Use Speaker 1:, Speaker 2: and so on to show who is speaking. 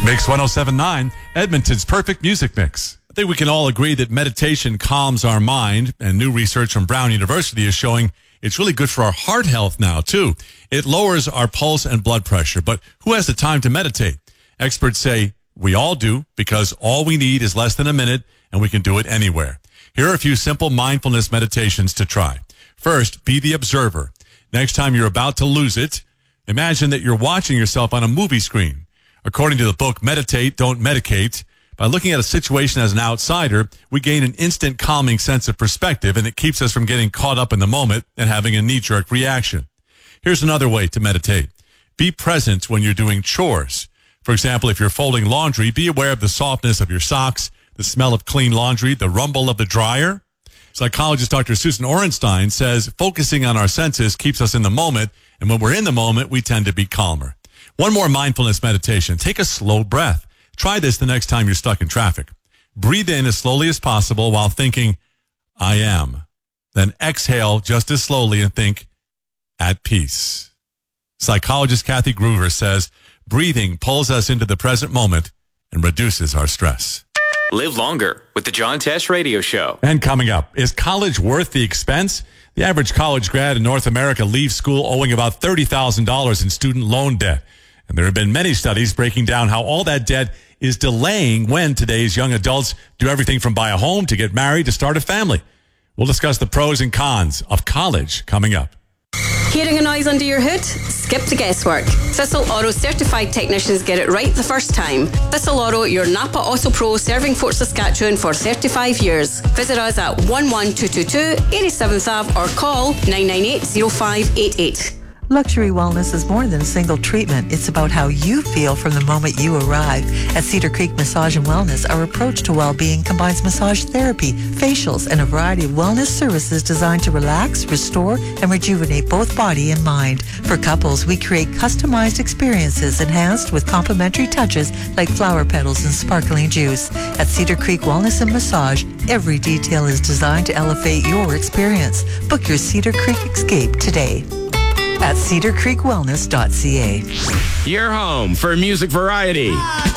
Speaker 1: Mix 107.9, Edmonton's perfect music mix. I think we can all agree that meditation calms our mind, and new research from Brown University is showing it's really good for our heart health now, too. It lowers our pulse and blood pressure, but who has the time to meditate? Experts say we all do, because all we need is less than a minute, and we can do it anywhere. Here are a few simple mindfulness meditations to try. First, be the observer. Next time you're about to lose it, imagine that you're watching yourself on a movie screen. According to the book Meditate, Don't Medicate, by looking at a situation as an outsider, we gain an instant calming sense of perspective, and it keeps us from getting caught up in the moment and having a knee-jerk reaction. Here's another way to meditate. Be present when you're doing chores. For example, if you're folding laundry, be aware of the softness of your socks, the smell of clean laundry, the rumble of the dryer. Psychologist Dr. Susan Orenstein says focusing on our senses keeps us in the moment, and when we're in the moment, we tend to be calmer. One more mindfulness meditation. Take a slow breath. Try this the next time you're stuck in traffic. Breathe in as slowly as possible while thinking, I am. Then exhale just as slowly and think, at peace. Psychologist Kathy Groover says breathing pulls us into the present moment and reduces our stress.
Speaker 2: Live longer with the John Tesh Radio Show.
Speaker 1: And coming up, is college worth the expense? The average college grad in North America leaves school owing about $30,000 in student loan debt. And there have been many studies breaking down how all that debt is delaying when today's young adults do everything from buy a home to get married to start a family. We'll discuss the pros and cons of college coming up.
Speaker 3: Hearing a noise under your hood? Skip the guesswork. Thistle Auto certified technicians get it right the first time. Thistle Auto, your Napa Auto Pro, serving Fort Saskatchewan for 35 years. Visit us at 11222 87th Ave or call 998-0588.
Speaker 4: Luxury wellness is more than a single treatment. It's about how you feel from the moment you arrive. At Cedar Creek Massage and Wellness, our approach to well-being combines massage therapy, facials, and a variety of wellness services designed to relax, restore, and rejuvenate both body and mind. For couples, we create customized experiences enhanced with complimentary touches like flower petals and sparkling juice. At Cedar Creek Wellness and Massage, every detail is designed to elevate your experience. Book your Cedar Creek Escape today at cedarcreekwellness.ca.
Speaker 5: Your home for music variety.